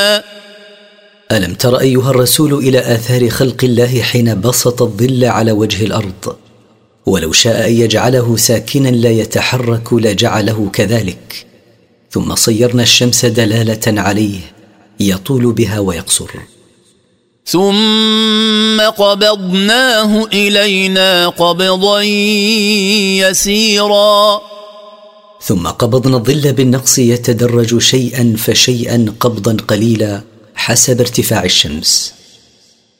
ألم تر أيها الرسول إلى آثار خلق الله حين بسط الظل على وجه الأرض، ولو شاء أن يجعله ساكنا لا يتحرك لجعله كذلك، ثم صيرنا الشمس دلالة عليه يطول بها ويقصر. ثم قبضناه إلينا قبضا يسيرا. ثم قبضنا الظل بالنقص يتدرج شيئا فشيئا قبضا قليلا حسب ارتفاع الشمس.